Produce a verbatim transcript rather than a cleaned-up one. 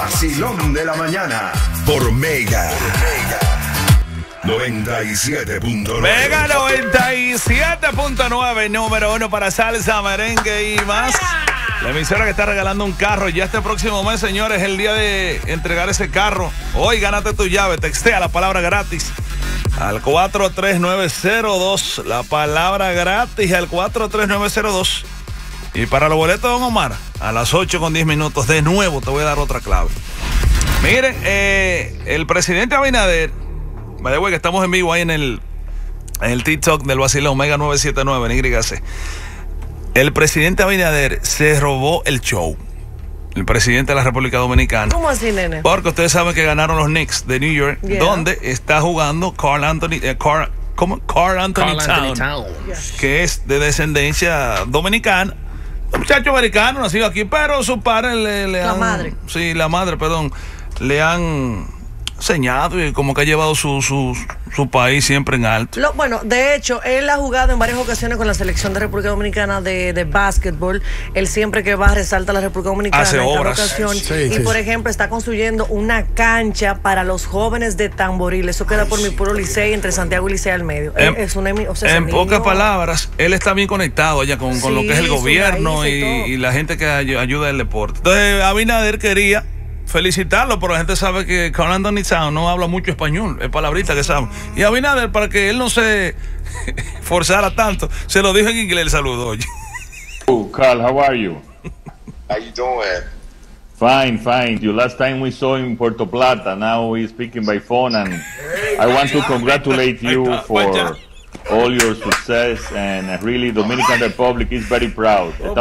Vacilón de la mañana por Mega. noventa y siete punto nueve. Mega noventa y siete punto nueve, número uno para salsa, merengue y más. La emisora que está regalando un carro ya este próximo mes, señores, es el día de entregar ese carro. Hoy gánate tu llave, textea la palabra gratis al cuatro tres nueve cero dos, la palabra gratis al cuatro tres nueve cero dos. Y para los boletos de Don Omar, a las ocho con diez minutos, de nuevo te voy a dar otra clave. Miren, eh, el presidente Abinader, me digo que estamos en vivo ahí en el, en el TikTok del Vacilón, Mega nueve siete nueve en Y C. El presidente Abinader se robó el show. El presidente de la República Dominicana. ¿Cómo así, nene? Porque ustedes saben que ganaron los Knicks de New York, yeah, donde está jugando Carl Anthony, eh, Carl, ¿cómo? Carl Anthony, Carl Anthony Town, Town. Yeah, que es de descendencia dominicana. Un muchacho americano nacido aquí, pero su padre le, le la han... madre. Sí, la madre, perdón. Le han señado y como que ha llevado su, su, su país siempre en alto. Lo, bueno, de hecho, él ha jugado en varias ocasiones con la selección de República Dominicana de, de básquetbol. Él siempre que va resalta a la República Dominicana. Hace en obras. cada ocasión. Sí, y sí, por sí. ejemplo, está construyendo una cancha para los jóvenes de Tamboril. Eso queda por mi puro Licey, entre Santiago y Licey al medio. En, es una, o sea, en pocas niño... palabras, él está bien conectado allá con, con sí, lo que es el gobierno y, y, y la gente que ayuda el deporte. Entonces, Abinader quería felicitarlo, pero la gente sabe que Carl Anthony Town no habla mucho español, es palabrita que sabe. Y Abinader, para que él no se forzara tanto, se lo dijo en inglés, el saludo. Oh, Carl, how are you? How you doing? Fine, fine. You last time we saw in Puerto Plata, now we're speaking by phone, and I want to congratulate you for all your success, and really Dominican Republic is very proud.